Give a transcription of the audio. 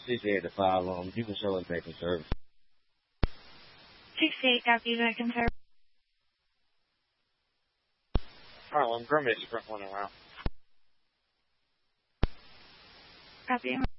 CC8 to 5, you can show us back in service. 68, copy, back in service. Alright, well, Grimby Sprint 1 around. Copy.